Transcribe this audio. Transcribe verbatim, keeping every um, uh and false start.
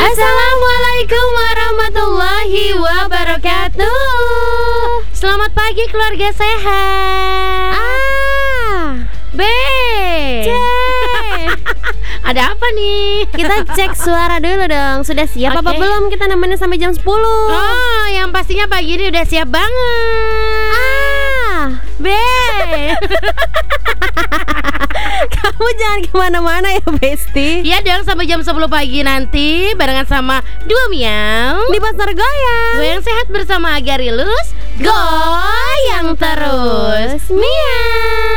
Assalamualaikum warahmatullahi wabarakatuh. Selamat pagi keluarga sehat. Ah, B C. Ada apa nih? Kita cek suara dulu dong. Sudah siap apa Oke. belum? Kita nemenin sampai jam sepuluh. Oh, yang pastinya pagi ini udah siap banget. Ah, B kamu jangan kemana-mana ya, Besti. Ya dong, sampai jam sepuluh pagi nanti barengan sama Dua Miau Di Pasar Goyang. Gue yang sehat bersama Agarilus. Goyang terus. Miau.